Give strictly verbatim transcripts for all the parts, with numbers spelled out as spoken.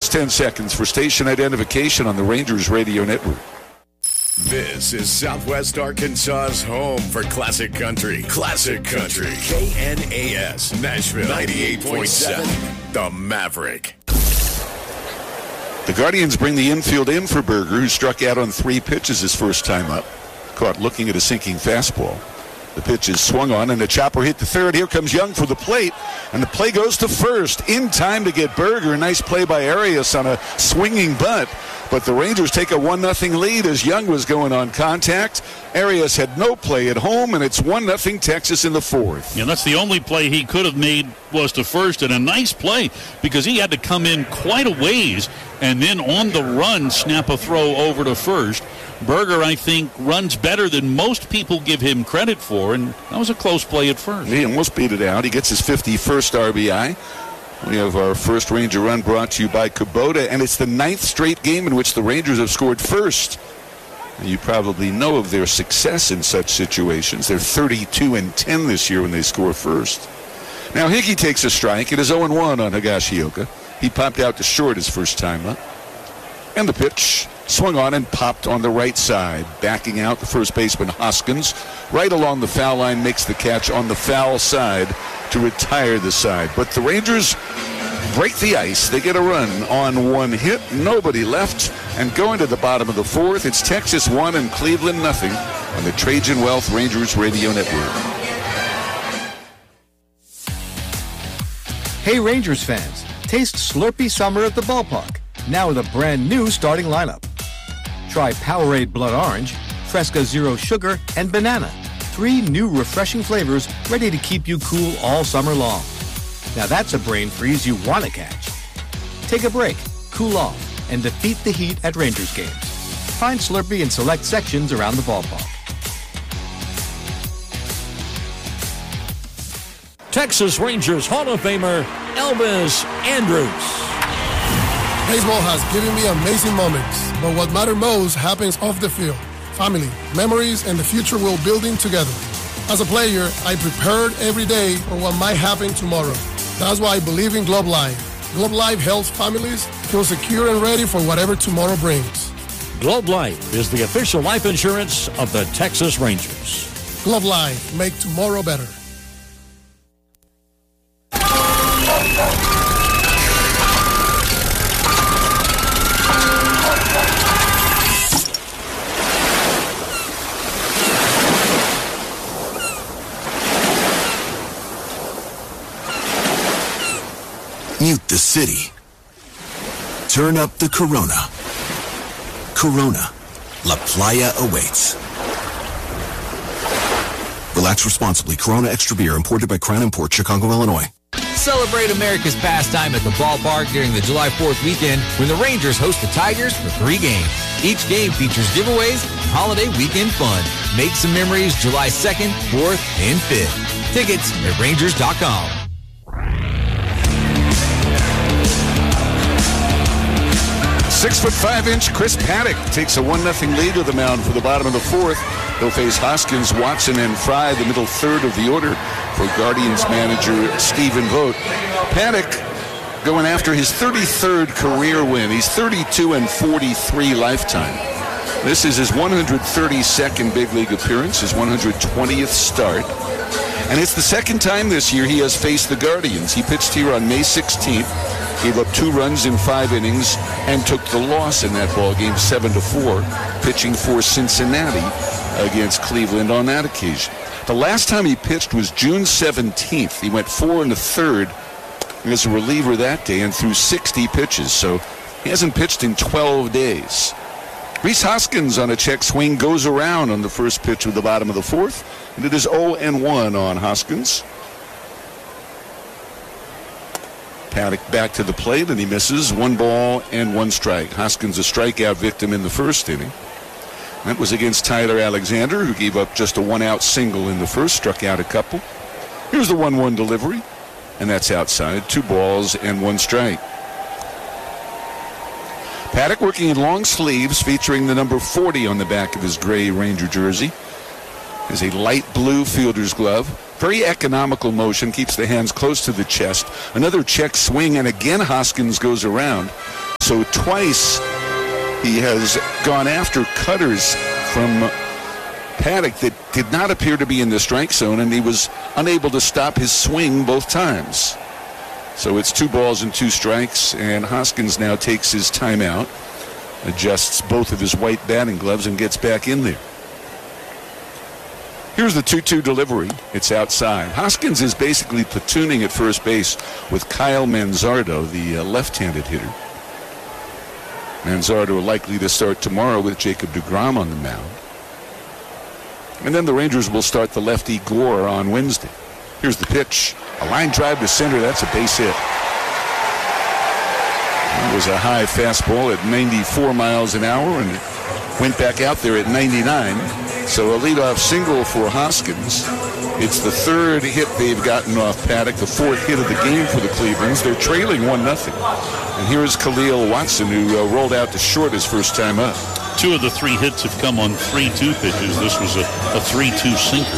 It's ten seconds for station identification on the Rangers Radio Network. This is Southwest Arkansas's home for classic country. Classic country. K N A S, Nashville, ninety-eight point seven, The Maverick. The Guardians bring the infield in for Berger, who struck out on three pitches his first time up. Caught looking at a sinking fastball. The pitch is swung on, and the chopper hit the third. Here comes Young for the plate, and the play goes to first in time to get Berger. A nice play by Arias on a swinging bunt. But the Rangers take a one nothing lead as Young was going on contact. Arias had no play at home, and it's one nothing Texas in the fourth. Yeah, that's the only play he could have made was to first, and a nice play because he had to come in quite a ways and then on the run snap a throw over to first. Berger, I think, runs better than most people give him credit for, and that was a close play at first. He almost beat it out. He gets his fifty-first R B I. We have our first Ranger run brought to you by Kubota, and it's the ninth straight game in which the Rangers have scored first. You probably know of their success in such situations. They're thirty-two and ten this year when they score first. Now Higgy takes a strike. It is oh and one on Higashioka. He popped out to short his first time up. And the pitch swung on and popped on the right side. Backing out, the first baseman Hoskins, right along the foul line, makes the catch on the foul side to retire the side. But the Rangers break the ice. They get a run on one hit. Nobody left. And going to the bottom of the fourth, it's Texas one and Cleveland nothing on the Trajan Wealth Rangers Radio Network. Hey Rangers fans, taste Slurpee Summer at the ballpark. Now with a brand new starting lineup. Try Powerade Blood Orange, Fresca Zero Sugar, and Banana. Three new refreshing flavors ready to keep you cool all summer long. Now that's a brain freeze you want to catch. Take a break, cool off, and defeat the heat at Rangers games. Find Slurpee in select sections around the ballpark. Texas Rangers Hall of Famer Elvis Andrus. Baseball has given me amazing moments, but what matters most happens off the field. Family, memories, and the future we're building together. As a player, I prepared every day for what might happen tomorrow. That's why I believe in Globe Life. Globe Life helps families feel secure and ready for whatever tomorrow brings. Globe Life is the official life insurance of the Texas Rangers. Globe Life, make tomorrow better. Mute the city. Turn up the Corona. Corona. La Playa awaits. Relax responsibly. Corona Extra Beer, imported by Crown Import, Chicago, Illinois. Celebrate America's pastime at the ballpark during the July fourth weekend when the Rangers host the Tigers for three games. Each game features giveaways and holiday weekend fun. Make some memories July second, fourth, and fifth. Tickets at Rangers dot com. Six foot five inch Chris Paddock takes a one nothing lead to the mound for the bottom of the fourth. He'll face Hoskins, Watson, and Fry, the middle third of the order for Guardians manager Stephen Vogt. Paddock going after his thirty-third career win. He's thirty-two and forty-three lifetime. This is his one hundred thirty-second big league appearance, his one hundred twentieth start. And it's the second time this year he has faced the Guardians. He pitched here on May sixteenth. Gave up two runs in five innings and took the loss in that ball game, seven to four, pitching for Cincinnati against Cleveland on that occasion. The last time he pitched was June seventeenth. He went four and a third as a reliever that day and threw sixty pitches, so he hasn't pitched in twelve days. Rhys Hoskins on a check swing goes around on the first pitch of the bottom of the fourth, and it is oh and one on Hoskins. Paddock back to the plate, and he misses. One ball and one strike. Hoskins a strikeout victim in the first inning. That was against Tyler Alexander, who gave up just a one-out single in the first, struck out a couple. Here's the one one delivery, and that's outside. Two balls and one strike. Paddock working in long sleeves, featuring the number forty on the back of his gray Ranger jersey. Is a light blue fielder's glove. Very economical motion, keeps the hands close to the chest. Another check swing, and again Hoskins goes around. So twice he has gone after cutters from Paddock that did not appear to be in the strike zone, and he was unable to stop his swing both times. So it's two balls and two strikes, and Hoskins now takes his timeout, adjusts both of his white batting gloves, and gets back in there. Here's the two two delivery. It's outside. Hoskins is basically platooning at first base with Kyle Manzardo, the uh, left-handed hitter. Manzardo likely to start tomorrow with Jacob deGrom on the mound. And then the Rangers will start the lefty Gore on Wednesday. Here's the pitch. A line drive to center. That's a base hit. It was a high fastball at ninety-four miles an hour and it went back out there at ninety-nine. So a leadoff single for Hoskins. It's the third hit they've gotten off Paddock, the fourth hit of the game for the Clevelands. They're trailing one nothing. And here's Khalil Watson, who uh, rolled out to short his first time up. Two of the three hits have come on three two pitches. This was a, a three two sinker.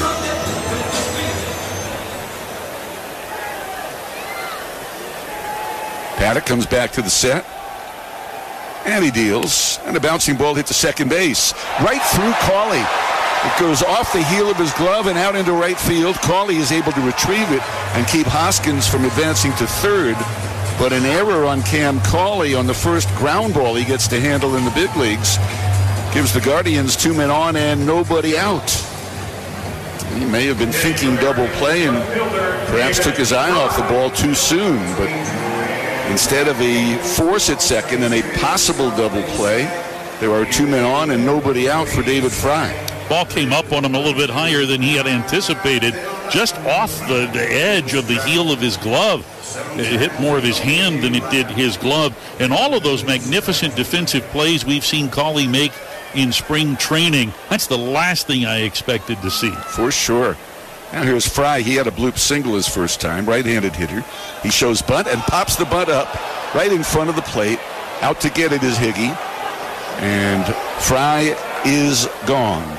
Paddock comes back to the set. And he deals. And a bouncing ball hit to second base. Right through Cawley. It goes off the heel of his glove and out into right field. Cawley is able to retrieve it and keep Hoskins from advancing to third. But an error on Cam Cawley on the first ground ball he gets to handle in the big leagues gives the Guardians two men on and nobody out. He may have been thinking double play and perhaps took his eye off the ball too soon. But instead of a force at second and a possible double play, there are two men on and nobody out for David Fry. Ball came up on him a little bit higher than he had anticipated, just off the, the edge of the heel of his glove. It hit more of his hand than it did his glove. And all of those magnificent defensive plays we've seen Cawley make in spring training, that's the last thing I expected to see. For sure. Now here's Fry. He had a bloop single his first time, right-handed hitter. He shows bunt and pops the bunt up right in front of the plate. Out to get it is Higgy. And Fry is gone.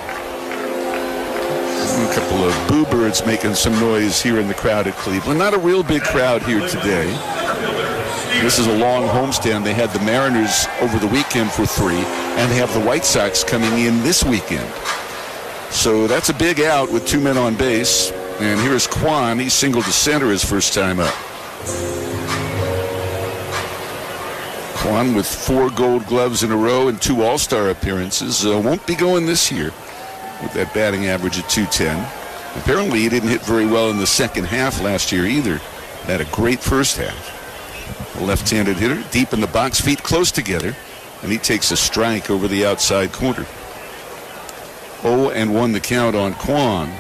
A couple of boo birds making some noise here in the crowd at Cleveland. Not a real big crowd here today. This is a long homestand. They had the Mariners over the weekend for three, and they have the White Sox coming in this weekend. So that's a big out with two men on base. And here's Kwan. He singled to center his first time up. Kwan with four gold gloves in a row and two all-star appearances. Uh, won't be going this year with that batting average at two ten. Apparently he didn't hit very well in the second half last year either. Had a great first half. A left-handed hitter, deep in the box, feet close together, and he takes a strike over the outside corner. oh and one the count on Kwan.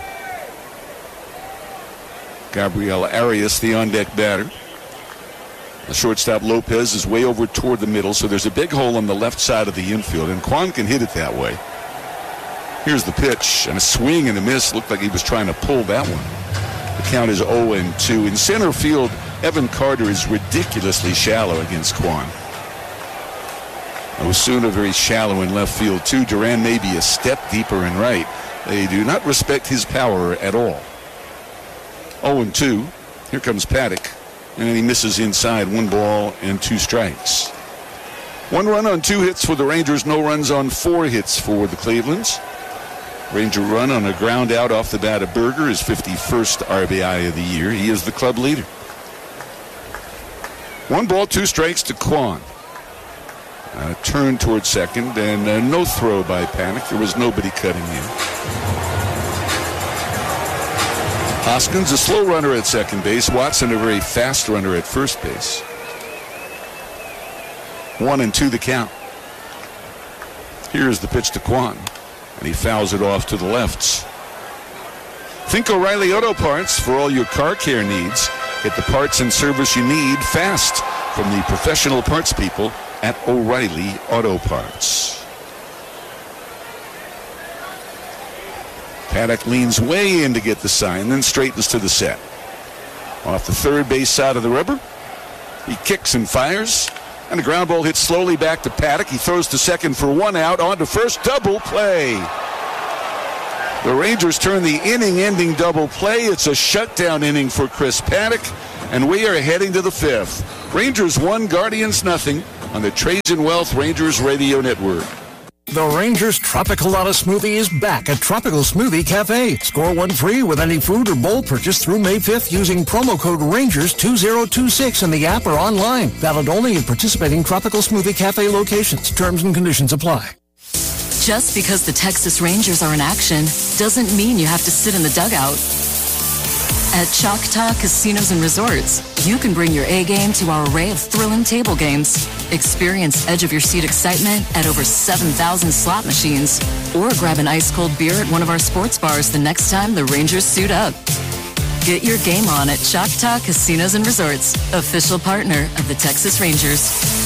Gabriel Arias, the on-deck batter. The shortstop Lopez is way over toward the middle, so there's a big hole on the left side of the infield, and Kwan can hit it that way. Here's the pitch, and a swing and a miss. Looked like he was trying to pull that one. The count is oh and two. In center field, Evan Carter is ridiculously shallow against Kwan. Osuna very shallow in left field, too. Duran may be a step deeper in right. They do not respect his power at all. oh and two. Here comes Paddock. And he misses inside. One ball and two strikes. One run on two hits for the Rangers. No runs on four hits for the Clevelands. Ranger run on a ground out off the bat of Berger, his fifty-first R B I of the year. He is the club leader. One ball, two strikes to Kwan. Uh, turn toward second, and uh, no throw by Paddock. There was nobody cutting in. Hoskins, a slow runner at second base. Watson, a very fast runner at first base. One and two the count. Here's the pitch to Kwan, and he fouls it off to the left. Think O'Reilly Auto Parts for all your car care needs. Get the parts and service you need fast from the professional parts people at O'Reilly Auto Parts. Paddock leans way in to get the sign, then straightens to the set. Off the third base side of the rubber, he kicks and fires, and the ground ball hits slowly back to Paddock. He throws to second for one out, on to first, double play. The Rangers turn the inning-ending double play. It's a shutdown inning for Chris Paddock, and we are heading to the fifth. Rangers one, Guardians nothing. on the Trajan Wealth Rangers Radio Network. The Rangers Tropical Lotta Smoothie is back at Tropical Smoothie Cafe. Score one free with any food or bowl purchase through May fifth using promo code Rangers two zero two six in the app or online. Valid only in participating Tropical Smoothie Cafe locations. Terms and conditions apply. Just because the Texas Rangers are in action doesn't mean you have to sit in the dugout. At Choctaw Casinos and Resorts, you can bring your A game to our array of thrilling table games. Experience edge-of-your-seat excitement at over seven thousand slot machines. Or grab an ice-cold beer at one of our sports bars the next time the Rangers suit up. Get your game on at Choctaw Casinos and Resorts, official partner of the Texas Rangers.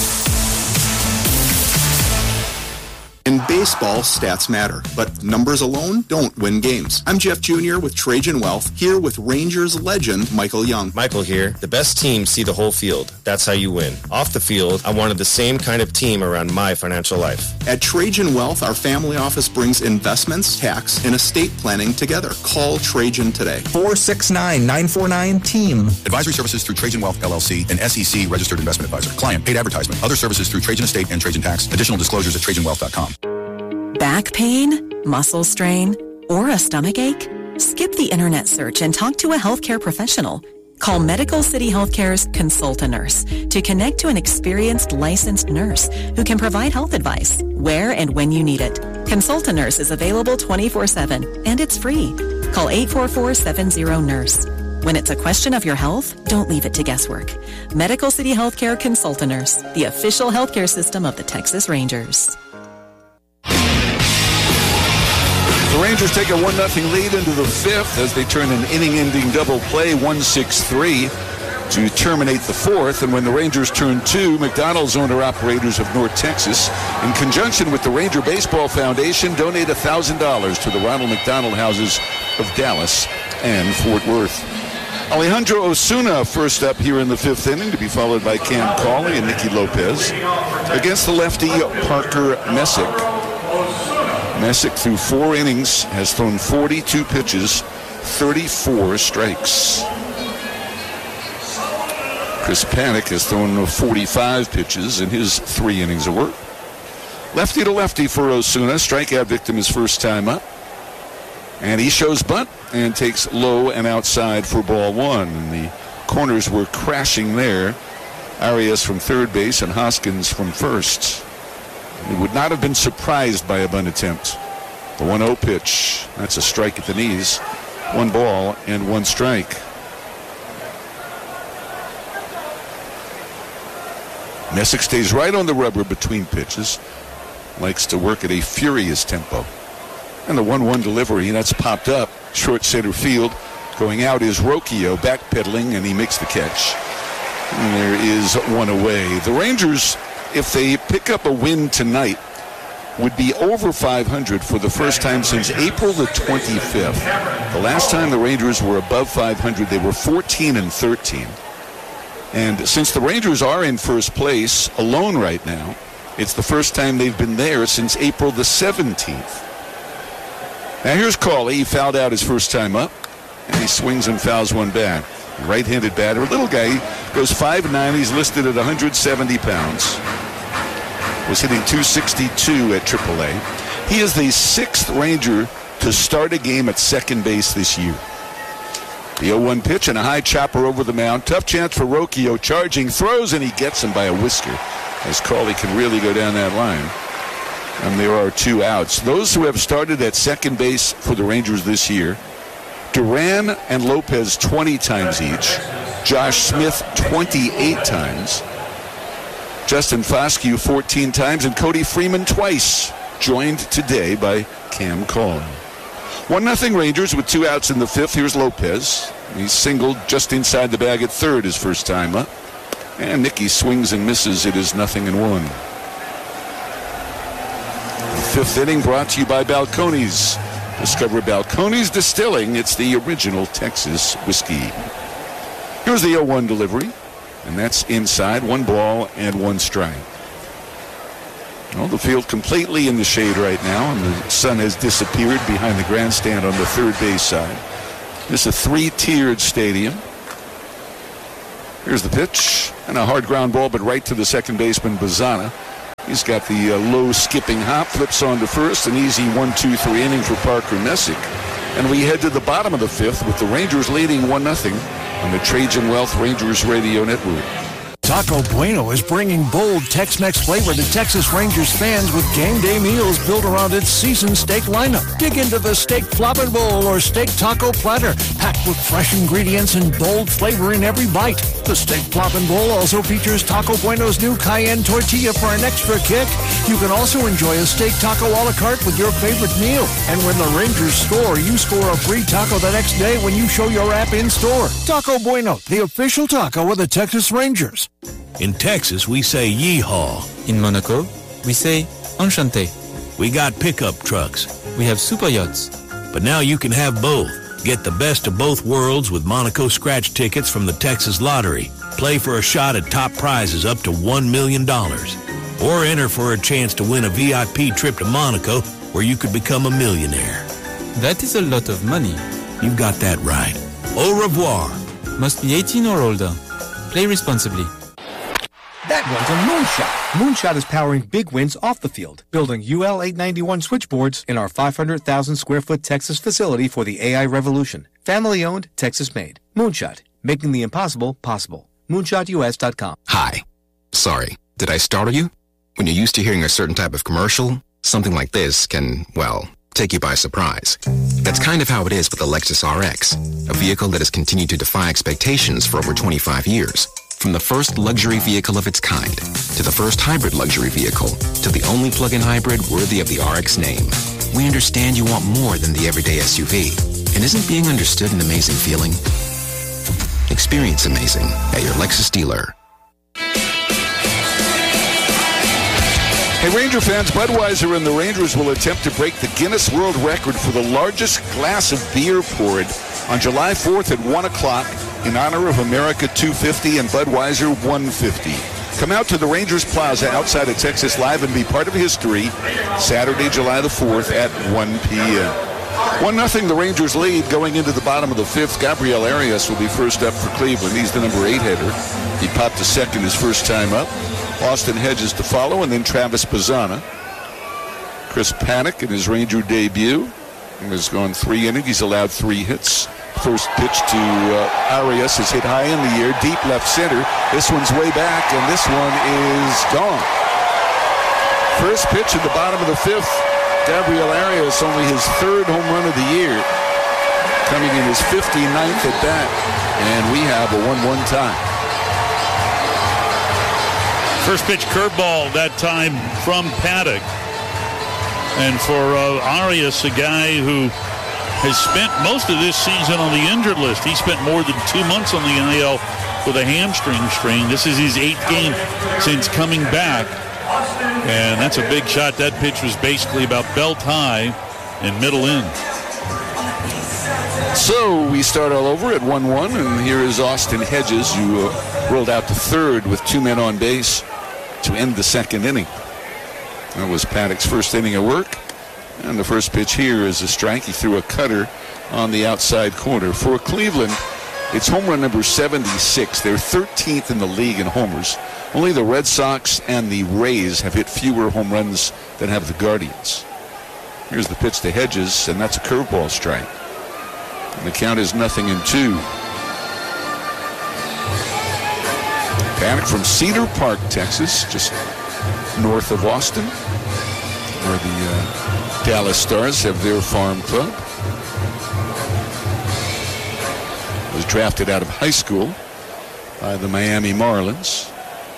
In baseball, stats matter, but numbers alone don't win games. I'm Jeff Junior with Trajan Wealth, here with Rangers legend Michael Young. Michael here. The best teams see the whole field. That's how you win. Off the field, I wanted the same kind of team around my financial life. At Trajan Wealth, our family office brings investments, tax, and estate planning together. Call Trajan today. four six nine, nine four nine, team. Advisory services through Trajan Wealth, L L C, an S E C registered investment advisor. Client paid advertisement. Other services through Trajan Estate and Trajan Tax. Additional disclosures at trajan wealth dot com. Back pain, muscle strain, or a stomach ache? Skip the internet search and talk to a healthcare professional. Call Medical City Healthcare's Consult-A-Nurse to connect to an experienced licensed nurse who can provide health advice where and when you need it. Consult-A-Nurse is available twenty-four seven and it's free. Call eight four four, seven zero, nurse. When it's a question of your health, don't leave it to guesswork. Medical City Healthcare Consult-A-Nurse, the official healthcare system of the Texas Rangers. The Rangers take a one nothing lead into the fifth as they turn an inning-ending double play, one six three, to terminate the fourth. And when the Rangers turn two, McDonald's owner-operators of North Texas, in conjunction with the Ranger Baseball Foundation, donate one thousand dollars to the Ronald McDonald Houses of Dallas and Fort Worth. Alejandro Osuna first up here in the fifth inning, to be followed by Cam Cauley and Nicky Lopez against the lefty Parker Messick. Messick, through four innings, has thrown forty-two pitches, thirty-four strikes. Chris Paddack has thrown forty-five pitches in his three innings of work. Lefty to lefty for Osuna. Strikeout victim his first time up. And he shows bunt and takes low and outside for ball one. And the corners were crashing there. Arias from third base and Hoskins from first. He would not have been surprised by a bunt attempt. The one oh pitch, that's a strike at the knees. One ball and one strike. Messick stays right on the rubber between pitches. Likes to work at a furious tempo. And the one one delivery, that's popped up. Short center field. Going out is Rocchio, backpedaling, and he makes the catch. And there is one away. The Rangers, if they pick up a win tonight, would be over five hundred for the first time since April the twenty-fifth. The last time the Rangers were above five hundred, they were fourteen and thirteen. And since the Rangers are in first place alone right now, it's the first time they've been there since April the seventeenth. Now here's Cauley. He fouled out his first time up, and he swings and fouls one back. Right-handed batter, a little guy, goes five nine. He's listed at one hundred seventy pounds. Was hitting two sixty-two at triple A. He is the sixth Ranger to start a game at second base this year. The oh one pitch and a high chopper over the mound. Tough chance for Rocchio, charging, throws, and he gets him by a whisker, as Cauley can really go down that line. And there are two outs. Those who have started at second base for the Rangers this year: Duran and Lopez twenty times each. Josh Smith twenty-eight times. Justin Foscue fourteen times. And Cody Freeman twice. Joined today by Cam Cauley. one nothing Rangers with two outs in the fifth. Here's Lopez. He's singled just inside the bag at third his first time up. And Nicky swings and misses. It is nothing and one. The fifth inning brought to you by Balcones. Discover Balcones Distilling. It's the original Texas whiskey. Here's the oh one delivery, and that's inside. One ball and one strike. Well, the field completely in the shade right now, and the sun has disappeared behind the grandstand on the third base side. This is a three-tiered stadium. Here's the pitch, and a hard ground ball, but right to the second baseman, Bazana. He's got the uh, low skipping hop, flips on to first, an easy one two three inning for Parker Messick. And we head to the bottom of the fifth with the Rangers leading one nothing on the Trajan Wealth Rangers Radio Network. Taco Bueno is bringing bold Tex-Mex flavor to Texas Rangers fans with game day meals built around its seasoned steak lineup. Dig into the steak flopping bowl or steak taco platter, packed with fresh ingredients and bold flavor in every bite. The steak flopping bowl also features Taco Bueno's new cayenne tortilla for an extra kick. You can also enjoy a steak taco a la carte with your favorite meal. And when the Rangers score, you score a free taco the next day when you show your app in-store. Taco Bueno, the official taco of the Texas Rangers. In Texas, we say yeehaw. In Monaco, we say enchanté. We got pickup trucks. We have super yachts. But now you can have both. Get the best of both worlds with Monaco scratch tickets from the Texas Lottery. Play for a shot at top prizes up to one million dollars. Or enter for a chance to win a V I P trip to Monaco where you could become a millionaire. That is a lot of money. You've got that right. Au revoir. Must be eighteen or older. Play responsibly. That one's a Moonshot. Moonshot is powering big wins off the field, building U L eight ninety-one switchboards in our five hundred thousand square foot Texas facility for the A I revolution. Family owned, Texas made. Moonshot, making the impossible possible. moonshot U S dot com. Hi. Sorry, did I startle you? When you're used to hearing a certain type of commercial, something like this can, well, take you by surprise. That's kind of how it is with the Lexus R X, a vehicle that has continued to defy expectations for over twenty-five years. From the first luxury vehicle of its kind, to the first hybrid luxury vehicle, to the only plug-in hybrid worthy of the R X name. We understand you want more than the everyday S U V. And isn't being understood an amazing feeling? Experience amazing at your Lexus dealer. Hey, Ranger fans, Budweiser and the Rangers will attempt to break the Guinness World Record for the largest glass of beer poured on July fourth at one o'clock in honor of America two fifty and Budweiser one fifty. Come out to the Rangers Plaza outside of Texas Live and be part of history Saturday, July the fourth at one p.m. one nothing the Rangers lead going into the bottom of the fifth. Gabriel Arias will be first up for Cleveland. He's the number eight hitter. He popped a second his first time up. Austin Hedges to follow, and then Travis Bazana. Chris Paddock in his Ranger debut has gone three innings. He's allowed three hits. First pitch to uh, Arias is hit high in the air, deep left center. This one's way back, and this one is gone. First pitch at the bottom of the fifth. Gabriel Arias, only his third home run of the year, coming in his fifty-ninth at bat, and we have a one one tie. First pitch curveball that time from Paddock. And for uh, Arias, a guy who has spent most of this season on the injured list. He spent more than two months on the I L with a hamstring strain. This is his eighth game since coming back. And that's a big shot. That pitch was basically about belt high and middle in. So we start all over at one one, and here is Austin Hedges, who uh, rolled out to third with two men on base to end the second inning. That was Paddock's first inning of work. And the first pitch here is a strike. He threw a cutter on the outside corner. For Cleveland, it's home run number seventy-six. They're thirteenth in the league in homers. Only the Red Sox and the Rays have hit fewer home runs than have the Guardians. Here's the pitch to Hedges, and that's a curveball strike. And the count is nothing in two. Paddock from Cedar Park, Texas, just north of Austin, where the uh, Dallas Stars have their farm club. Was drafted out of high school by the Miami Marlins.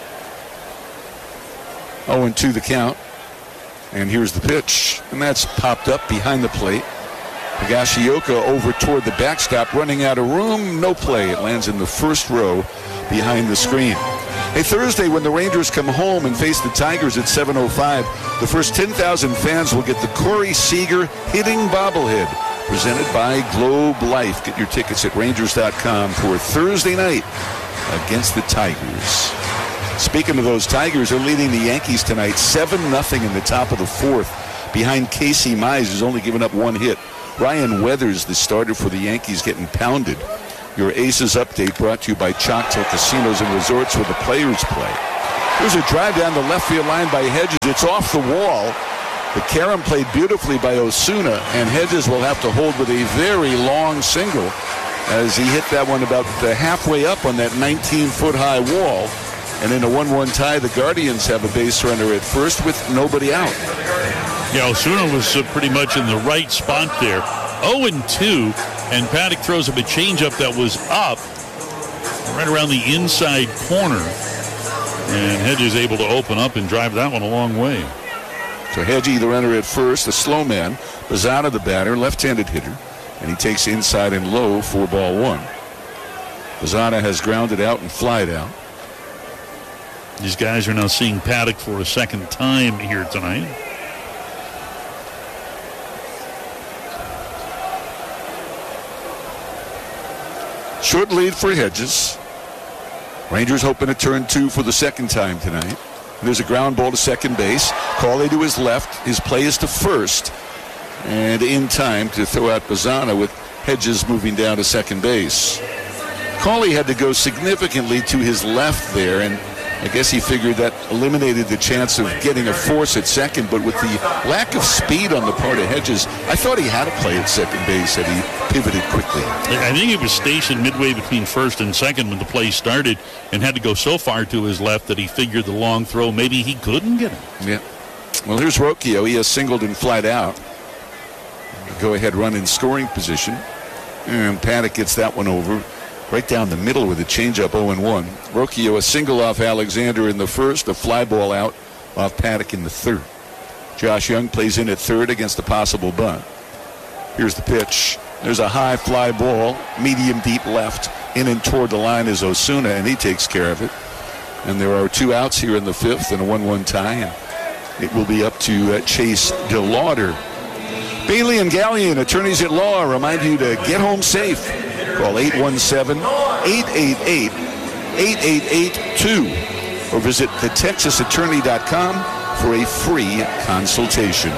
oh and two the count. And here's the pitch. And that's popped up behind the plate. Higashioka over toward the backstop, running out of room. No play. It lands in the first row behind the screen. Hey, Thursday, when the Rangers come home and face the Tigers at seven oh five, the first ten thousand fans will get the Corey Seager hitting bobblehead, presented by Globe Life. Get your tickets at Rangers dot com for Thursday night against the Tigers. Speaking of those Tigers, they're leading the Yankees tonight seven nothing in the top of the fourth behind Casey Mize, who's only given up one hit. Ryan Weathers, the starter for the Yankees, getting pounded Your Aces update brought to you by Choctaw Casinos and Resorts, where the players play. There's a drive down the left field line by Hedges. It's off the wall. The carom played beautifully by Osuna, and Hedges will have to hold with a very long single as he hit that one about halfway up on that nineteen-foot high wall. And in a one one tie, the Guardians have a base runner at first with nobody out. Yeah, Osuna was uh, pretty much in the right spot there. oh and two, and Paddock throws up a changeup that was up right around the inside corner. And Hedges able to open up and drive that one a long way. So Hedgie, the runner at first, the slow man. Bazzana, the batter, left-handed hitter. And he takes inside and low for ball one. Bazzana has grounded out and flied out. These guys are now seeing Paddock for a second time here tonight. Short lead for Hedges. Rangers hoping to turn two for the second time tonight. There's a ground ball to second base. Cawley to his left. His play is to first. And in time to throw out Bazzana with Hedges moving down to second base. Cawley had to go significantly to his left there, and I guess he figured that eliminated the chance of getting a force at second, but with the lack of speed on the part of Hedges, I thought he had a play at second base and he pivoted quickly. I think he was stationed midway between first and second when the play started and had to go so far to his left that he figured the long throw, maybe he couldn't get it. Yeah. Well, here's Rocchio. He has singled and flied out. Go-ahead run in scoring position. And Paddock gets that one over. Right down the middle with a changeup, oh and one. Rocchio a single off Alexander in the first, a fly ball out off Paddock in the third. Josh Young plays in at third against a possible bunt. Here's the pitch. There's a high fly ball, medium deep left. In and toward the line is Osuna, and he takes care of it. And there are two outs here in the fifth and a one one tie, and it will be up to uh, Chase DeLauder. Bailey and Gallion, attorneys at law, remind you to get home safe. Call eight one seven, eight eight eight, eight eight eight two or visit the texas attorney dot com for a free consultation.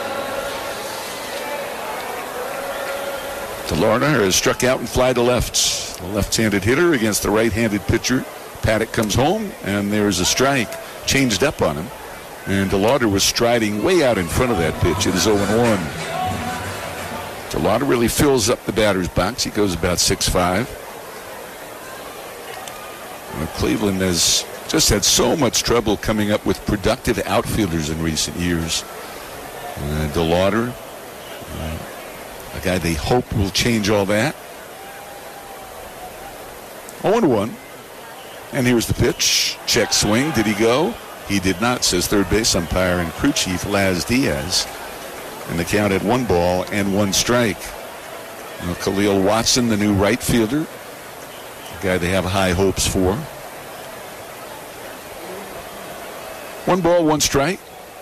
DeLauder has struck out and fly to left. The left-handed hitter against the right-handed pitcher. Paddock comes home, and there's a strike changed up on him. And DeLauder was striding way out in front of that pitch. It is oh and one. DeLauder really fills up the batter's box. He goes about six five. Well, Cleveland has just had so much trouble coming up with productive outfielders in recent years. Uh, DeLauder, uh, a guy they hope will change all that. oh and one. And here's the pitch. Check swing. Did he go? He did not, says third base umpire and crew chief Laz Diaz. And the count at one ball and one strike. Now, Khalil Watson, the new right fielder, a guy they have high hopes for. One ball, one strike.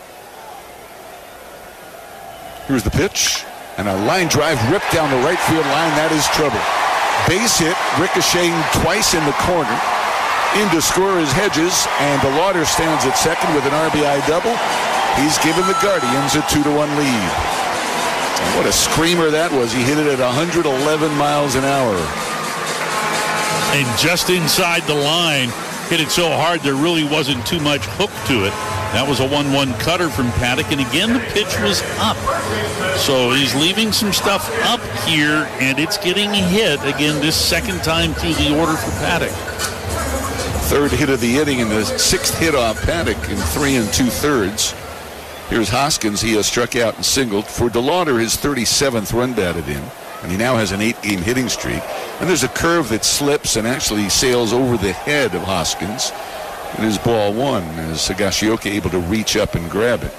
Here's the pitch. And a line drive ripped down the right field line. That is trouble. Base hit, ricocheting twice in the corner. In to score is Hedges, and DeLauder stands at second with an R B I double. He's given the Guardians a two to one lead. And what a screamer that was. He hit it at one hundred eleven miles an hour. And just inside the line, hit it so hard there really wasn't too much hook to it. That was a one one cutter from Paddock, and again the pitch was up. So he's leaving some stuff up here, and it's getting hit again this second time through the order for Paddock. Third hit of the inning and the sixth hit off Paddock in three and two-thirds. Here's Hoskins. He has struck out and singled. For DeLauder, his thirty-seventh run batted in, and he now has an eight-game hitting streak. And there's a curve that slips and actually sails over the head of Hoskins. It is ball one as Higashioka able to reach up and grab it.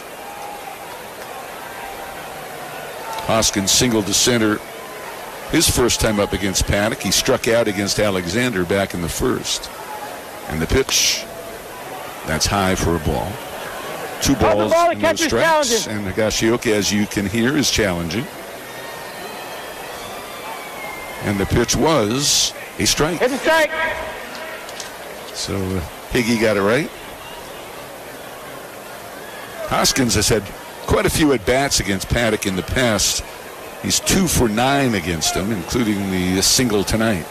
Hoskins singled to center his first time up against Paddock. He struck out against Alexander back in the first. And the pitch, that's high for a ball. Two balls ball, and no strikes. And Higashioka, as you can hear, is challenging. And the pitch was a strike. It's a strike. So uh, Higgy got it right. Hoskins has had quite a few at-bats against Paddock in the past. He's two for nine against them, including the single tonight.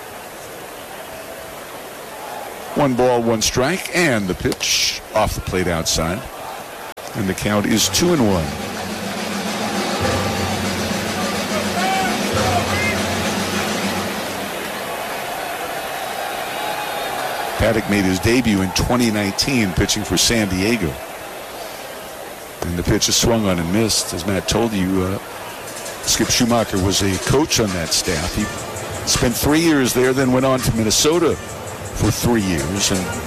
One ball, one strike, and the pitch off the plate outside. And the count is two and one. Paddock made his debut in twenty nineteen pitching for San Diego. And the pitch is swung on and missed. As Matt told you, uh, Skip Schumacher was a coach on that staff. He spent three years there, then went on to Minnesota for three years. And